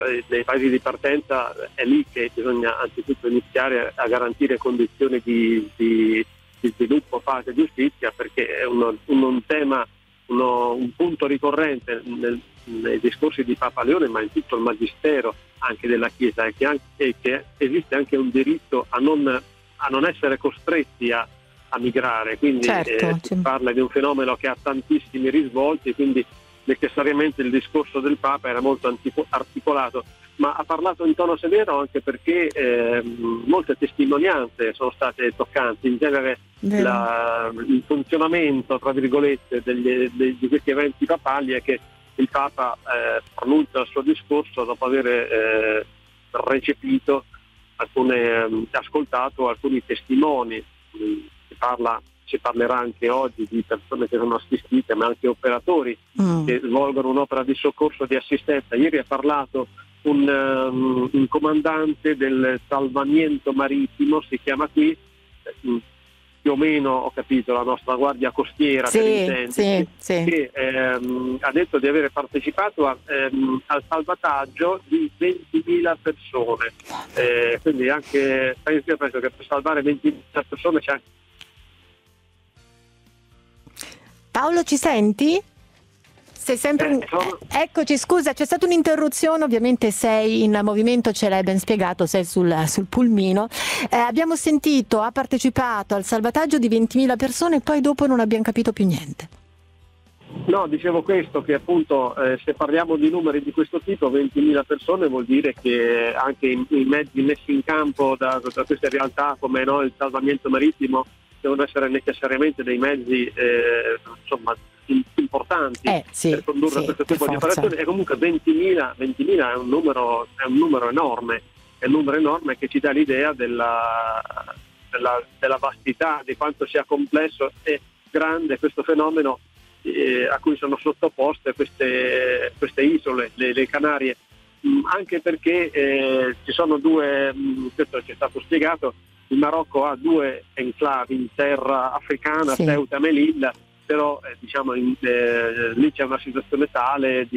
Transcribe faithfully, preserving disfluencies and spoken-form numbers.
nei paesi di partenza è lì che bisogna anzitutto iniziare a garantire condizioni di, di, di sviluppo, pace e giustizia, perché è uno, uno, un tema, uno, un punto ricorrente nel, nei discorsi di Papa Leone, ma in tutto il magistero anche della Chiesa, è che, anche, è che esiste anche un diritto a non, a non essere costretti a, a migrare, quindi certo, eh, si parla di un fenomeno che ha tantissimi risvolti, quindi necessariamente il discorso del Papa era molto antico, articolato, ma ha parlato in tono severo anche perché eh, molte testimonianze sono state toccanti. In genere la, il funzionamento, tra virgolette, degli, dei, di questi eventi papali è che il Papa eh, pronuncia il suo discorso dopo aver eh, recepito alcune, eh, ascoltato alcuni testimoni. Si parla Si parlerà anche oggi di persone che sono assistite, ma anche operatori mm. che svolgono un'opera di soccorso, di assistenza. Ieri ha parlato un, um, un comandante del salvamento marittimo, si chiama qui, eh, più o meno ho capito la nostra guardia costiera, sì, per intenderci, sì, sì. che ehm, ha detto di aver partecipato a, ehm, al salvataggio di ventimila persone. Eh, quindi anche penso, penso che per salvare ventimila persone c'è anche. Paolo, ci senti? Sei sempre in... eh, sono... Eccoci, scusa, c'è stata un'interruzione, ovviamente sei in movimento, ce l'hai ben spiegato, sei sul, sul pulmino. Eh, abbiamo sentito, ha partecipato al salvataggio di ventimila persone e poi dopo non abbiamo capito più niente. No, dicevo questo, che appunto eh, se parliamo di numeri di questo tipo, ventimila persone vuol dire che anche i, i mezzi messi in campo da, da queste realtà come no, il salvamento marittimo devono essere necessariamente dei mezzi eh, insomma importanti eh, sì, per condurre sì, questo per tipo forza. di operazioni, e comunque ventimila, ventimila è un numero è un numero enorme, è un numero enorme che ci dà l'idea della, della, della vastità, di quanto sia complesso e grande questo fenomeno eh, a cui sono sottoposte queste, queste isole, le, le Canarie, mh, anche perché eh, ci sono due, mh, questo ci è stato spiegato, il Marocco ha due enclavi in terra africana, sì. Ceuta e Melilla, però eh, diciamo in, eh, lì c'è una situazione tale di